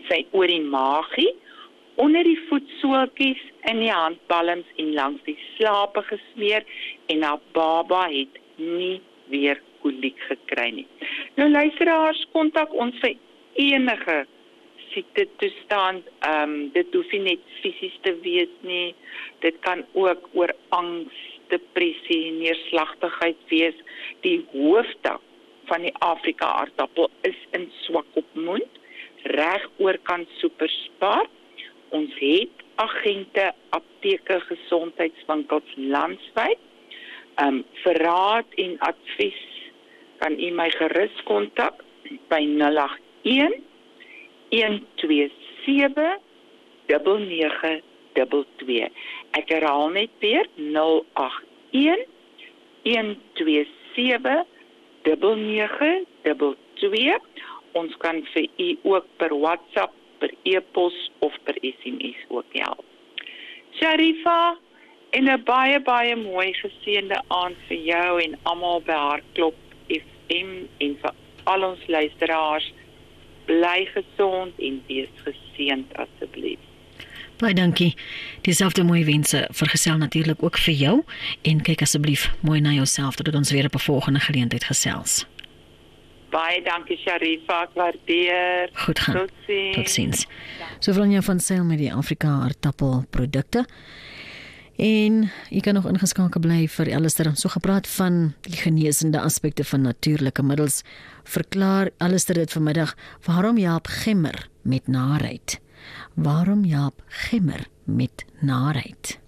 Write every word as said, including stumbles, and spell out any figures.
sy oor die maagie, onder die voetsooltjies, in die handpalms en langs die slape gesmeer en haar baba het nie weer koliek gekry nie. Nou luisteraars, kontak ons vir enige siekte toestand, um, dit hoef nie net fisies te wees nie, dit kan ook oor angs, depressie, neerslagtigheid wees. Die hoofdak van die Afrika aardappel is in Swakopmund, reg oorkant Superspar. Ons het agente, apteke, gesondheidswinkels landwyd. Um, vir raad en advies kan u my gerus kontak by nul agt een, een twee sewe, nege nege twee twee. Ek herhaal net weer nul agt een, een twee sewe, nege nege twee twee. Ons kan vir u ook per WhatsApp, per e-pos of per S M S ook help. Sharifa, en 'n baie baie mooi geseënde aand vir jou en almal by Hartklop F M en vir al ons luisteraars. Bly gesond en wees geseënd asseblief. Baie dankie. Dieselfde mooi wense vergesel natuurlik ook vir jou en kyk asseblief mooi na jouself totdat ons weer op 'n volgende geleentheid gesels. Baie dankie Sharifa, ek waardeer. Goed gaan. Tot ziens. Tot ziens. So Vranja van Sail met die Afrika aardappelprodukte. En jy kan nog ingeskakel bly vir Alistair. So gepraat van die genesende aspekte van natuurlike middels. Verklaar Alistair dit vanmiddag, waarom Jaap gemmer met naarheid? Waarom Jaap gemmer met naarheid?